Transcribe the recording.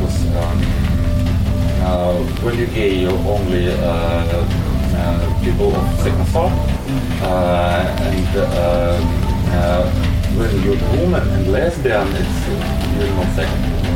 because when you're gay, you're only people of second thought, and when you're woman and lesbian, it's you're not second.